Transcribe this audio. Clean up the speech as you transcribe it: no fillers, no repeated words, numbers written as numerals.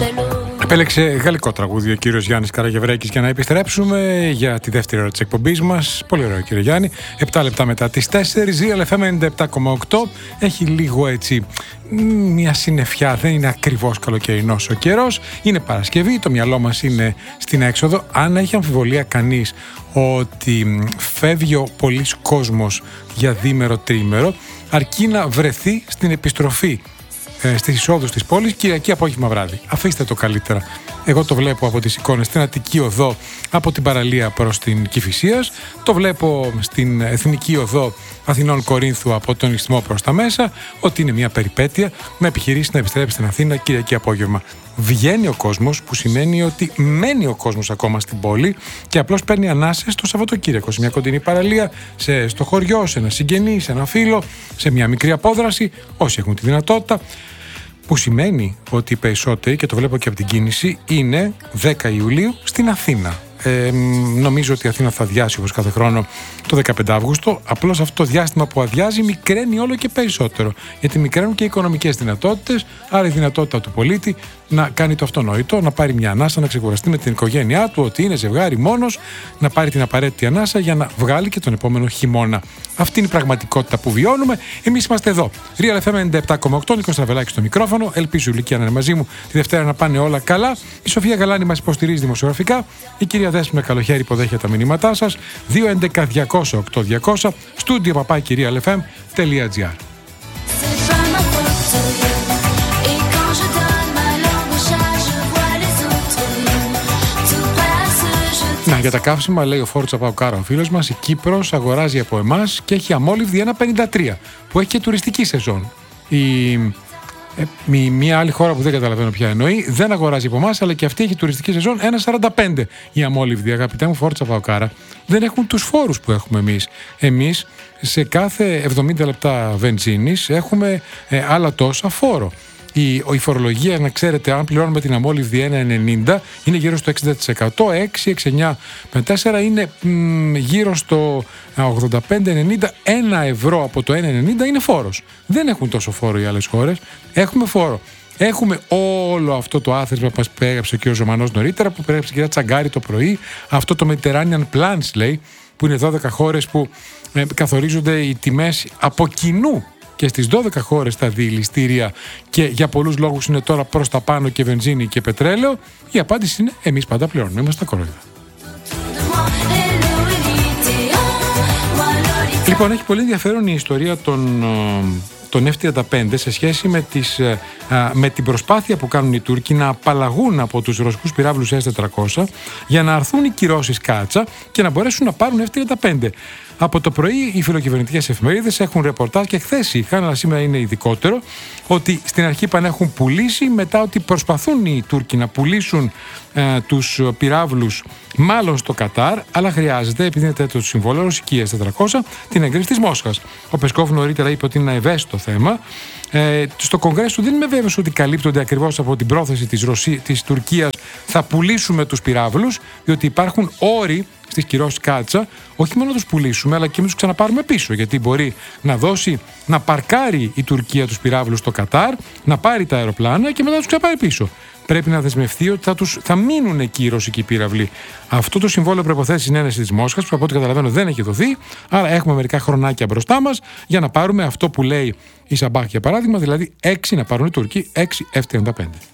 Επέλεξε γαλλικό τραγούδι ο κύριος Γιάννης Καραγευρέκης για να επιστρέψουμε για τη δεύτερη ώρα της εκπομπής μας. Πολύ ωραίο κύριε Γιάννη. 7 λεπτά μετά τις 4, ZLFM 97,8. Έχει λίγο έτσι μια συννεφιά, δεν είναι ακριβώς καλοκαιρινός ο καιρός. Είναι Παρασκευή, το μυαλό μας είναι στην έξοδο. Αν έχει αμφιβολία κανείς ότι φεύγει ο πολύς κόσμος για διήμερο-τρίμερο, αρκεί να βρεθεί στην επιστροφή στις εισόδους της πόλης Κυριακή απόγευμα βράδυ. Αφήστε το καλύτερα. Εγώ το βλέπω από τις εικόνες στην Αττική Οδό από την παραλία προς την Κηφισίας. Το βλέπω στην Εθνική Οδό Αθηνών Κορίνθου από τον Ισθμό προς τα μέσα, ότι είναι μια περιπέτεια με επιχειρήσει να επιστρέψει στην Αθήνα Κυριακή απόγευμα. Βγαίνει ο κόσμος, που σημαίνει ότι μένει ο κόσμος ακόμα στην πόλη και απλώς παίρνει ανάσες το Σαββατοκύριακο σε μια κοντινή παραλία, στο χωριό, σε ένα συγγενή, σε ένα φίλο, σε μια μικρή απόδραση, όσοι έχουν τη δυνατότητα. Που σημαίνει ότι οι περισσότεροι, και το βλέπω και από την κίνηση, είναι 10 Ιουλίου στην Αθήνα. Νομίζω ότι η Αθήνα θα αδειάσει όπως κάθε χρόνο το 15 Αύγουστο. Απλώς αυτό το διάστημα που αδειάζει μικραίνει όλο και περισσότερο. Γιατί μικραίνουν και οι οικονομικές δυνατότητες, άρα η δυνατότητα του πολίτη να κάνει το αυτονόητο, να πάρει μια ανάσα, να ξεκουραστεί με την οικογένειά του, ότι είναι ζευγάρι μόνος, να πάρει την απαραίτητη ανάσα για να βγάλει και τον επόμενο χειμώνα. Αυτή είναι η πραγματικότητα που βιώνουμε. Εμείς είμαστε εδώ. Real FM 97,8, Νίκος Στραβελάκης στο μικρόφωνο. Ελπίζω η Λυκία να είναι μαζί μου τη Δευτέρα να πάνε όλα καλά. Η Σοφία Γαλάνη μας υποστηρίζει δημοσιογραφικά. Η κυρία Δέσποινα Καλοχέρη υποδέχεται τα μηνύματά σας. 211-200-8200, στούντιο papakirialfm.gr. Να, για τα καύσιμα, λέει ο Φόρτσα Παοκάρα, ο φίλος μας, η Κύπρος αγοράζει από εμάς και έχει αμόλυβδη 1,53, που έχει και τουριστική σεζόν. Μια άλλη χώρα που δεν καταλαβαίνω ποια εννοεί, δεν αγοράζει από εμάς, αλλά και αυτή έχει τουριστική σεζόν 1,45. Οι αμόλυβδοι, αγαπητέ μου Φόρτσα Παοκάρα, δεν έχουν τους φόρους που έχουμε εμείς. Εμείς σε κάθε 70 λεπτά βενζίνης έχουμε άλλα τόσα φόρο. Η φορολογία, να ξέρετε, αν πληρώνουμε την αμόλυβδη 1,90 είναι γύρω στο 60%, 6,9 με 4 είναι γύρω στο 85-90, 1 ευρώ από το 1,90 είναι φόρος. Δεν έχουν τόσο φόρο οι άλλες χώρες, έχουμε φόρο. Έχουμε όλο αυτό το άθροισμα που μας περιέγραψε ο κ. Ζωμανός νωρίτερα, που περιέγραψε η κυρία Τσαγκάρη το πρωί, αυτό το Mediterranean Plans, λέει, που είναι 12 χώρες που καθορίζονται οι τιμές από κοινού. Και στις 12 χώρες τα διηληστήρια και για πολλούς λόγους είναι τώρα προς τα πάνω και βενζίνη και πετρέλαιο. Η απάντηση είναι εμείς πάντα πληρώνουμε, είμαστε τα κορόιδα. Λοιπόν, έχει πολύ ενδιαφέρον η ιστορία των F-35 σε σχέση με την προσπάθεια που κάνουν οι Τούρκοι να απαλλαγούν από τους ρωσικούς πυράβλους S-400 για να αρθούν οι κυρώσεις κάτσα και να μπορέσουν να πάρουν F-35. Από το πρωί οι φιλοκυβερνητικές εφημερίδες έχουν ρεπορτάζ, και χθες είχαν, αλλά σήμερα είναι ειδικότερο, ότι στην αρχή έχουν πουλήσει, μετά ότι προσπαθούν οι Τούρκοι να πουλήσουν τους πυράβλους μάλλον στο Κατάρ, αλλά χρειάζεται, επειδή είναι τέτοιο το συμβόλαιο, ρωσική S-400, την έγκριση της Μόσχας. Ο Πεσκόφ νωρίτερα είπε ότι είναι ένα ευαίσθητο θέμα. Στο Κογκρέσο δεν είμαι βέβαιος ότι καλύπτονται ακριβώς από την πρόθεση της Τουρκίας θα πουλήσουμε τους πυράβλους, διότι υπάρχουν όροι στις κυρώσεις κάτσα, όχι μόνο να τους πουλήσουμε, αλλά και να τους ξαναπάρουμε πίσω. Γιατί μπορεί να παρκάρει η Τουρκία τους πυράβλους στο Κατάρ, να πάρει τα αεροπλάνα και μετά να τους ξαναπάρει πίσω. Πρέπει να δεσμευτεί ότι θα μείνουν εκεί οι ρωσικοί πύραυλοι. Αυτό το συμβόλαιο προϋποθέτει συνένεση της Μόσχας, που από ό,τι καταλαβαίνω δεν έχει δοθεί. Άρα έχουμε μερικά χρονάκια μπροστά μας για να πάρουμε αυτό που λέει η Σαμπάχ, για παράδειγμα, δηλαδή 6 να πάρουν οι Τούρκοι, 6 F-35.